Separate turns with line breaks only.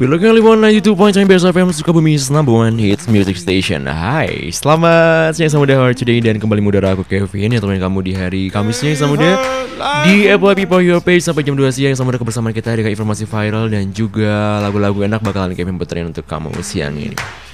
Bila kalian 92.9 Best FM Sukabumi's number one hits music station. Hai, selamat siang sama Heart Today. Dan kembali mudara aku Kevin yang temenin kamu di hari Kamisnya sama dia di Apple People Your Page sampai jam 2 siang sama kebersamaan kita dengan informasi viral dan juga lagu-lagu enak bakalan Kevin puterin untuk kamu siang ini.